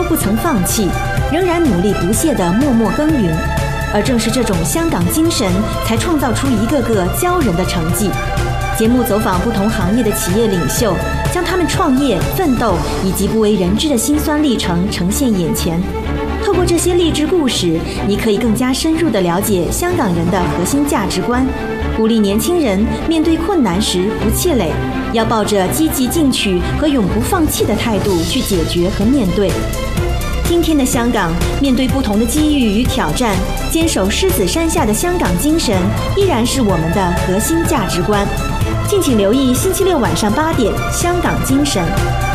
不曾放弃，仍然努力不懈地默默耕耘。而正是这种香港精神，才创造出一个个骄人的成绩。节目走访不同行业的企业领袖，将他们创业、奋斗以及不为人知的辛酸历程呈现眼前。透过这些励志故事，你可以更加深入地了解香港人的核心价值观，鼓励年轻人面对困难时不气馁，要抱着积极进取和永不放弃的态度去解决和面对。今天的香港，面对不同的机遇与挑战，坚守狮子山下的香港精神，依然是我们的核心价值观。敬请留意星期六晚上8点，《香港精神》。